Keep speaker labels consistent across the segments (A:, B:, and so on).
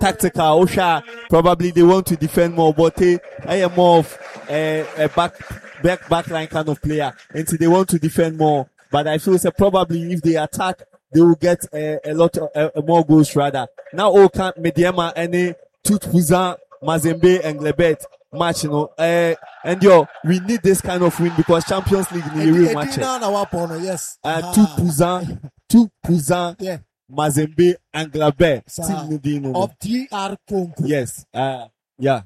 A: tactical. Osha, probably they want to defend more, but I am more of a backline kind of player. And so they want to defend more. But I feel probably if they attack, they will get a lot of more goals rather. Now, Mediama, any Tutpuzan, Mazembe, and Glebet match, and we need this kind of win because Champions League in the real match.
B: Yes.
A: Tutpuzan,
B: yeah.
A: Mazembe, and Glebet.
B: Of DR Congo.
A: Yes. Yeah.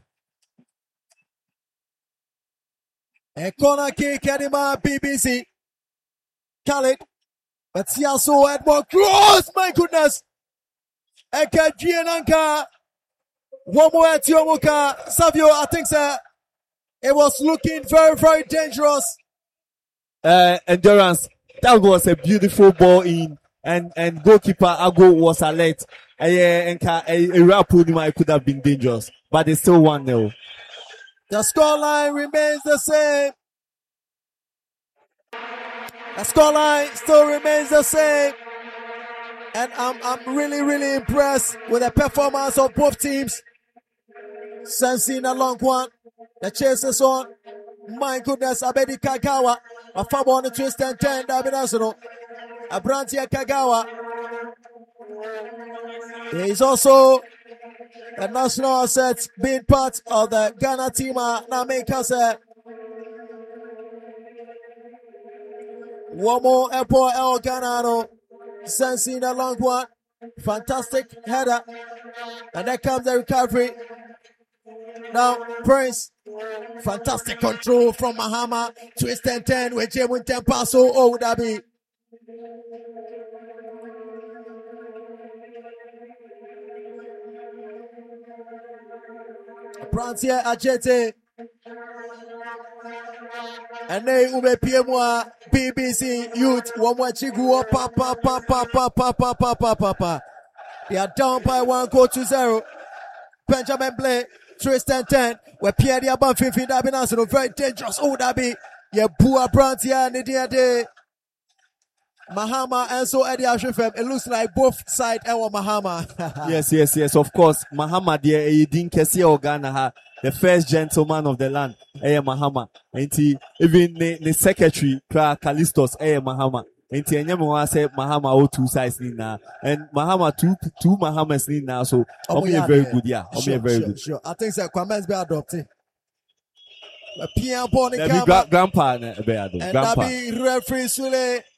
B: A corner kick, Anima, BBC. Khalid. But Siaso Edmond close, my goodness. Eka Giananka. One more at Yomuka. Savio, I think, sir, it was looking very, very dangerous.
A: Endurance. That was a beautiful ball in, and goalkeeper Ago was alert. A rap could have been dangerous, but it's still 1-0.
B: The scoreline remains the same. The scoreline still remains the same. And I'm really, really impressed with the performance of both teams. Sensing a long one. The chase is on. My goodness, Abedi Kagawa. A fab on the twist and 10. Dabinasano. Abrantia Kagawa. He is also a national asset, being part of the Ghana team. Now make us one more airport El Ganano. Sensing a long one. Fantastic header. And there comes the recovery. Now, Prince. Fantastic control from Mahama. Twist and 10 with Jim with 10 pass. Oh, would that be? Prantier Ajete. And they ube PMwa BBC Youth. One more Chigua papa. They are down by 1-0. Benjamin Blake. Tristan 10. Where Pierre Diaban 15 that been very dangerous. Oh, that be. Yeah, Bua Prantier Nidia. Mahama and so Eddie Ashifem. It looks like both sides our Mahama.
A: Yes. Of course, Mahama dear Edin Kessie Ogana, the first gentleman of the land. Mahama. And even the secretary, Kalistos, Mahama. And Nyama say Mahama all two sides now. And Mahama two Mahamas now. So very good, yeah. Very good.
B: Sure. I think that Kwame's be adopted. Pierre Bonnie
A: grandpa.
B: And that be referee Sule.